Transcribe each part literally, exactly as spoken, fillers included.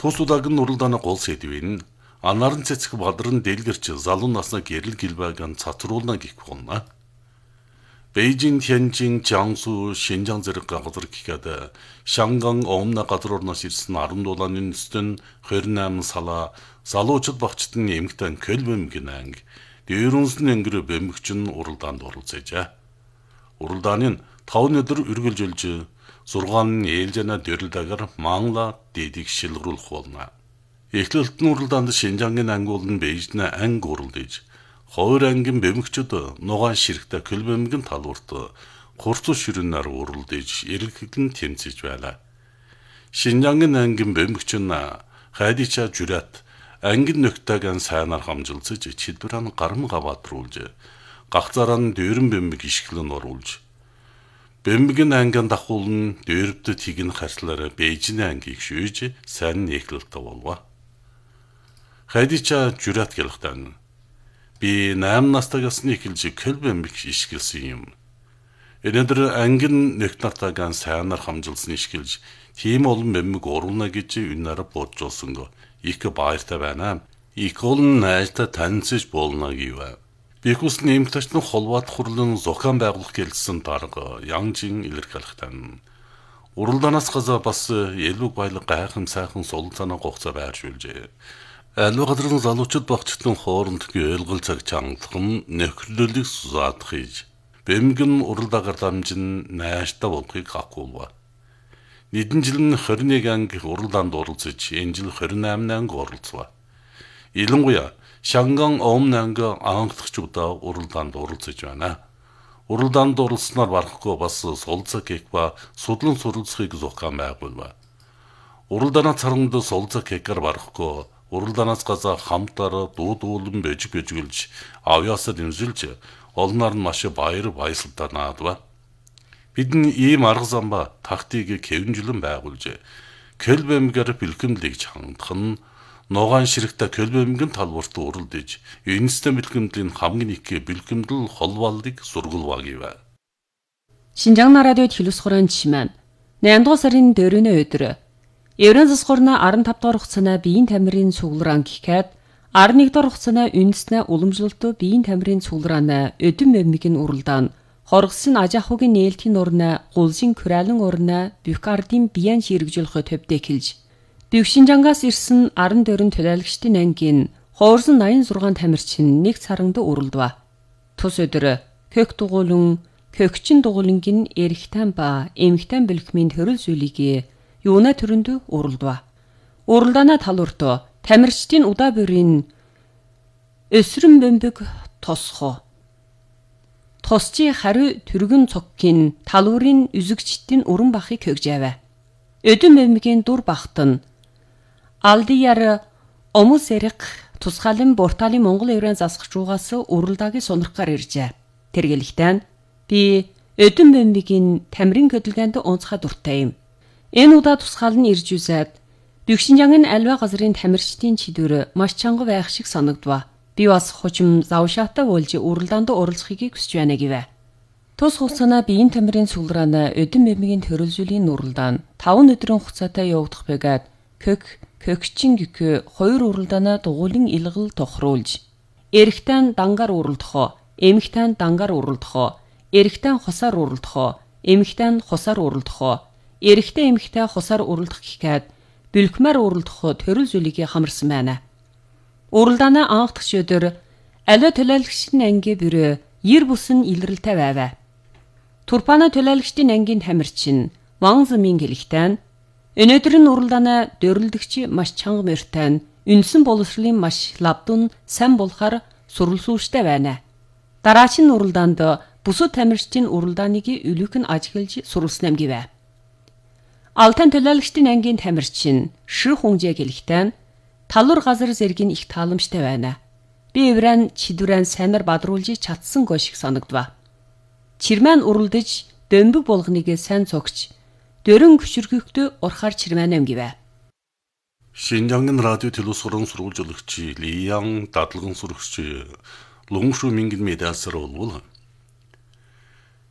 Тус удаагын уралдааны гол сэдвийн анарын цэцэг бадрын дэлгэрч залуу насна гэрэл гэлбайган цацруулна гэх болно. Бээжин, Тяньжин, Jiangsu, Шинжаан зэрэг газар гэхэд Шанган өмнө газруураас ирсэн арван дулааны нөстөн двадцать восемь салаа залуучууд багчтын эмгтэн Көлбөмгийн анги дээрүнсэн ангир бэмгчин уралдаанд оролцоожээ. Уралдааны таван өдөр үргэлжилж зургаан ээлжэнэ дөрлөдөгөр Мангла дидийг шилгэрүүлэх болно. Эхлэлт нь уралдаанд Шинжаангийн анги болон Бээжний анги уралдаж Хоёр ангийн бэмгчүүд нугаан ширхтэ Көлбөмгийн талбарт хурц ширүүнээр уралдаж эргэлэн тэмцэж байлаа. Шинжаангийн ангийн бэмгч нь Хайдича Жүрат ангин нөхтэйгэн сайнаар хамжилцаж чидвэрэн гарам гаваатруулж гагцаараа дээрэн бэмэг ишгэлэн оруулж бэмгийн ангин дахуулн дээрвдэд хигэн харслаараа Бээжний ангийг шүүж сайн нийтлэлтэй болов. Хайдича Жүрат гэлхтэн Би восемь настайгаас нь эхэлж Көлбөмбөг ишгэлсэн юм. Өнөөдөр ангин нөхд нартайгаа сайнаар хамжилсан ишгэлж тийм олон бэмэг урална гэж үнээр бодчихсон го. Их баяртай байна. Их олон найзтай танилцж болно гэв. Би хүссэн эмгтачны холбоод хурлын зохион байгуулах гэлсэн дарга Янжин илэрхийлэхтэн. Уралдаанаас газар бас илүү баялаг гайхам сайхан сул цанаа гугцаа байршуулжээ. Алуу газрын залуучууд багчтын хооронд ойлголт цаг чангалах нь нөхөрлөлийг сузаадах хийж бэмгэн уралдаагаар дамжин найштай болохыг хакуулва. Нэгэн жил нь двадцать один анги уралдаанд оролцож энэ жил двадцать восемь анги оролцов. Илэнгуяа Шанган өмнө анги анхдагчудаа уралдаанд оролцож байна. Уралдаанд оролцсноор барахгүй бас сулцаг кекба судлан суралцахыг зохион байгуулва. Уралдааны царганд сулцаг кекар барахгүй Уралдаанаас газар хамтаар дуудуулан бэжиг бэжгэлж авьяасаа дэмжүүлж олноор нь маш баяр баясгалтай наадва. Бидний ийм арга замба тактикийг хэвнжлэн байгуулж Көлбөмбөгээр бэлгэмлэгж хандах нь нугаан ширхтэ Көлбөмбөгийн талбарт уралдаж энэстэй бэлгэмлийн хамгийн их бэлгэмдэл холбоолыг сургуулва гэв. Шинжаан радиод хэлусгорын жишмэн найман дугаар сарын дөрөвний өдөр Еврен засгорна арван тавь дахь хугацааны биеийн тамирын цуглаан гэхэд арван нэг дахь хугацааны үндэснэ уламжлалт биеийн тамирын цуглааны өдөн бэмгийн уралдаан хоргосын ажаахугийн нээлтийн урна гулсын кралын урна бюкардийн биян ширгэжүүлэх төвдөө эхэлж Бөвшинжангаас ирсэн арван дөрвөн төлөөлөгчдийн ангийн хуурсан восемь тамирчин нэг царангад уралдав. Тус өдөр кök дугуулан көгчин дугуулангийн эрэгтэн ба эмэгтэн бэлгмийн төрөл зүйлийг юуна төрөнд уралдав. Уралдаана талуурт тамирчдын удаа бүрийн өсрөн бөмбөг тосхо. Тосчи хариу түргэн цогкийн талуурын үзэгчдийн өрөн бахыг хөгжээв. Өдөн бөмбөгийн дур бахтан Алдияр Омусэрэг тусгаалan Борталын Монгол еврейн засагчуугаас уралдаагийн сонирхгаар иржээ. Тэргэлэхтэн би өдөн бөмбөгийн тамирын хөдөлгөөнд онцгой дуртай юм. Энэ удаа тусгаал нь ирж үзээд Бөвшинжангийн альва газрын тамирчдын чидвэр маш чанга байх шиг санагдав. Би бас хожим завшаатай болж уралдаанд оролцохыг хүсэж байна гэв. Тус хугацааны биеийн тамирын цуглааны өдөн бэмгийн төрөлжүүлийн уралдаан таван өдрийн хугацаатай явагдах байгаад кök көгчин гэх хоёр уралдаанаа дугуулын илгэл тохируулж эрэгтэн дангаар уралдахоо, эмэгтэн дангаар уралдахоо, эрэгтэн хосаар уралдахоо, эмэгтэн хосаар уралдахоо Эрэгтэй эмэгтэй хосаар уралдах гэхэд бэлгмээр уралдах төрөл зүйлийг хамарсан байна. Уралдааны анх дахь өдөр аливаа төлөөлөгчдийн анги бүрөө ер бусан илрэлтэй байв. Турпаны төлөөлөгчдийн ангийн тамирчин Ван Змин гэлэхтэн өнөөдөр нь уралдааны дөрлөлдөгч маш чанга мөртэн үндсэн боловсролын маш лавдун сайн болохаар сурвалжуулжтай байна. Дараачин уралдаанд бусад тамирчдын уралдааныг өлөг нь ажиглаж сурвалжсан гэв. Алтан төлөөлөгчдийн ангийн тамирчин Ши Хунжэ гэлэхтэн талуур газар зэргийн их тааламжтай байна. Би еврейн чидвэрэн сайнаар бадруулж чадсан гоо шиг санагдав. Чирмэн уралдаж дөмбөг болгоныг сайн цогч дөрөн хүчрхэгтө урахаар чирмэн гэв. Шинжаангийн радио телевизорын сурвалжуулагч Лиян дадлагын сурагч Лунгшу Мингэн медиасаар болвол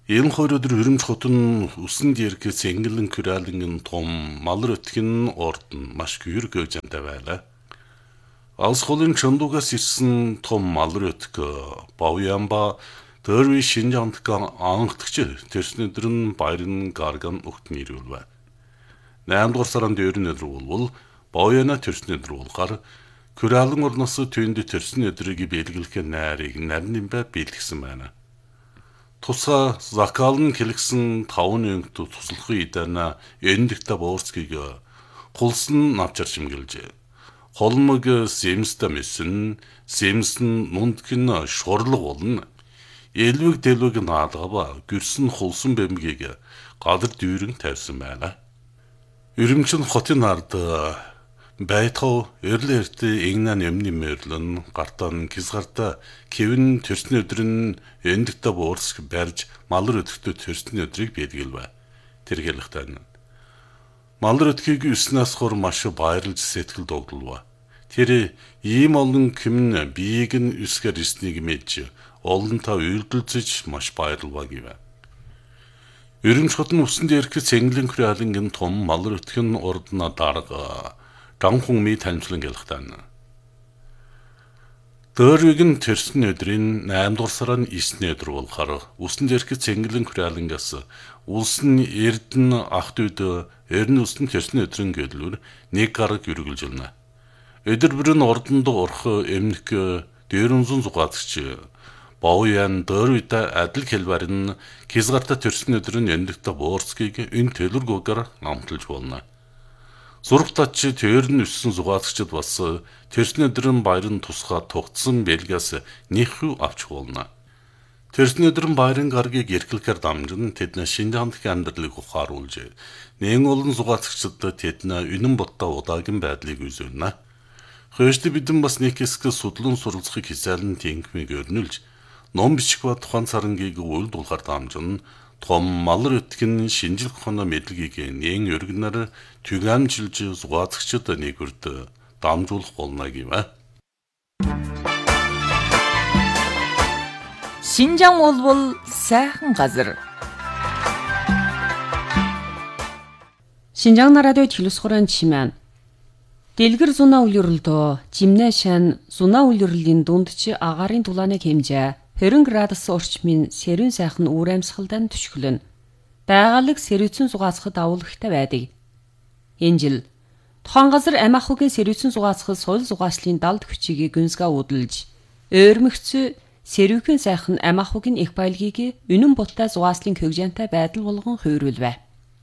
Ийм хойродор хөрөмж хотын усан дээрхээс энгэлэн күрэлэнгийн том малар өтгөн ордон маш гүйр гөөжэнтэй байлаа. Алс холын чондугаас ирсэн том малар өтг Баоянба Дөрви Шинжаантга анхдагч тэрснэдэр нь баярын гарган өгтөн ирүүлвэ. найдугаар сарын дөрөвний өдөр болвол Баояна тэрснэдэр болгоор күрэлэн орноос түйнд тэрсэн өдрийг бэлгэлэх найрыг нарийн бай бэлгэсэн байна. Тусаа закалн хэлгсэн таван өнгөт туслахын идана эндэгтэ боорцгийг хулсан навчар шимгэлжээ. Холмог сэмстэ мэсэн сэмсэн нүндгэн шурлаг болно. Элвэг дэлвэг наадгава гэрсэн хулсан бэмгийг гадар дүүрэн тавьсан байна. Өрөмчн хотын ард байтхоо эрлэртэ игнан эмний мэрлэн гартан кизгарта кевин төрсний өдрөн эндэгтэ буурск барьж малар өдөртөө төрсний өдрийг бэлгэлвэ. Тэргэлхтэн. Малар өдгийг өснөөс хор маш баярлж сэтгэл догдолва. Тэр ийм олон кимн биеиг нь өсгөр ирснийг мэдж олонтаа үйлдэлцэж маш баярлва гэвэ. Өрөмч хотын усан дээрхээс энгэлэн күрэлэнгийн том малар өдгөн урдна дарга Данхунми танилцлан гэлхтэн. Дөрвийг нь тэрсэн өдрийн найдугаар сарын девятний өдөр болохоор усан дээрхээс энгэлэн күрэлэнгээс улсын эрдэн ахт үед эрдэн усан тэрсэн өдрийн гэлүүр нэг гараг үргэлж байна. Өдөр бүрэн ордонд орох эмнэг дээрэнзэн зугаацч Баоян дөрвөдө адил хэлбэрэн кизгарта тэрсэн өдрийн эндэгтэ боорцгийг энэ төлөргөөр амталж болно. Зургтач тэрн өссөн зугаацчид бас тэрсний өдрөн баярын тусгаа тугдсан бэлгээс нэхүү авч болно. Тэрсний өдрөн баярын гаргийг эрхлэхээр дамжин тэдний Шинжаантх амьдралыг ухааруулж нэн олон зугаацчдад тэдний үнэн бодтой удаагийн байдлыг үзүүлнэ. Хөөшд бидэн бас нэг хэсэг судлан суралцахыг хязаалан тэнхмийг өрнүүлж ном бичих ба тухайн царангийг үйлд улахаар дамжин том малар өтгөн шинжлэх ухааны мэдлэгийг нэн өргөнөр түгээмжилж зугаацчид нэгүрд дамжуулах болно гэвэ. Шинжаан болбол сайхан газар. Шинжаан радио телевизхорын чимэн. Дэлгэр зунаа үлрэлдөө жимнэ шан зунаа үлрэлийн дундч агарын дулааныг хэмжээ двадцать градус орчмын сэрүүн сайхан үр амьсгалдан түшгэлэн. Байгалыг сэрүүцэн зугаацахад авуулгатай байдаг. Энэ жил тухайн газар амь ахуйн сэрүүцэн зугаацахад соёл зугааслын далд хүчийг гүнзгээ удалж, ойрмөгц сэрүүхэн сайхан амь ахуйн их баялагийг үнэн буттай зугааслын хөгжөөнтэй байдал болгон хувируулвэ.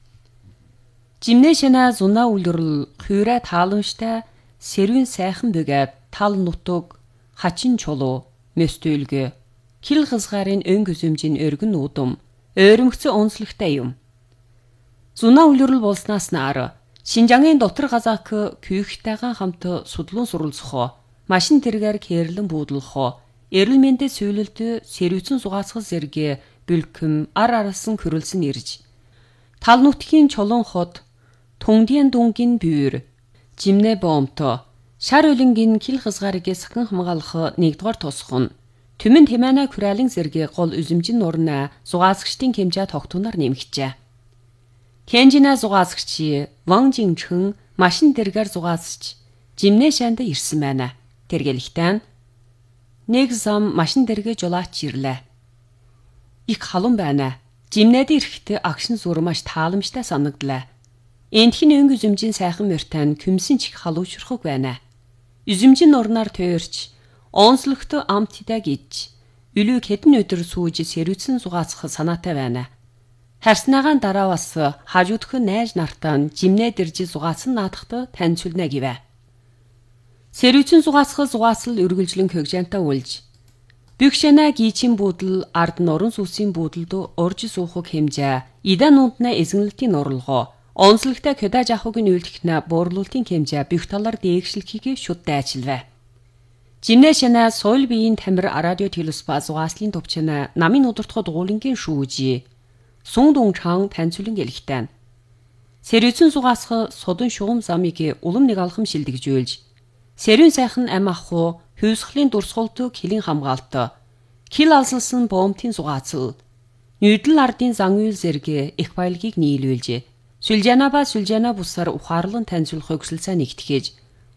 Жимнэ шана зунаа үлрэл хувираа тааламжтай сэрүүн сайхан бөгөөд тал нутаг хачин чулуу мэстүүлгэ хил хязгаарын өнгө үзэмжийн өргөн нүүдум ойрмөгцөн онцлогтой юм. Зунаа үлрэл болснаас нар Шинжаангийн дотор газаак күйхтэйгэн хамт судлуун суралцах, машин тэргээр кэрлэн буудлах, эрүүл мэндэд сөйлөлтөө сэрүүцэн зугаацах зэрэг бэлхэм ар арсан хөрөлсөн ирж. Тал нутгийн чулуун хот Түнгдийн дүнгийн бүйр жимнэ бомто шар үлэнгийн хил хязгаарыг сахин хамгаалах нэгдүгээр тусах нь Түмэн Тэмэна Күрэлэн зэрэг гол үзэмжин нурна зугаацагчдын хэмжээ тогтунаар нэмэгчээ. Кенжина зугаацагч Ван Жинчхэн машин тэргээр зугаацч жимнэ шанд ирсэн байна. Тэргэлхтэн нэг зам машин тэргээ жолооч ирлээ. Их халуун байна. Жимнэд ирэхдээ агшин зүр маш тааламжтай санагдлаа. Эндхийн өнгө үзэмжин сайхан мөртэн күмсэн чих халуучрахг байна. Үзэмжин нурнаар тойрч онцлогтой амтдаа гэж үлэг хэдэн өдөр сууж сэрүүцэн зугаацах санаатай байна. Харснагаан дараа бас хажуудах найз нартаа жимнэ дэрж зугаацсан наадахт танилцуулна гэвэ. Сэрүүцэн зугаацах зугаацал үргэлжлэн хөгжөөнтэй үлж Бюкшена гичин буудал ард нуран сүсийн буудалд урж суухыг хэмжээ идан нүнднэ эзэнлэлтийн нурлгоо онцлогтой кедаж ахуйг нь үйлдэхнэ буурлуултын хэмжээ бүх талаар дээгшлэхийг шүд дайчилвэ. Жимнэ шана соёл биеийн тамир радио телевиз ба зугааслын төвчнэ намын удирдах дугуулингийн шүүжи Сун Дунгчан танилцуулан гэлхтэн. Сэрүүцэн зугаасах содон шугам замыг улам нэг алхам шилдэгжүүлж сэрүүн сайхан амь ахуй хүйсхлийн дурсгалт хилийн хамгаалт кил алсалсан бомтын зугаацал Нүүдэл ардын зан үйл зэрэг их баялагийг нийлүүлжээ. Сүлжаана ба сүлжаана бусаар ухаарлан танилцуулах өгсөлцөө нэгтгэж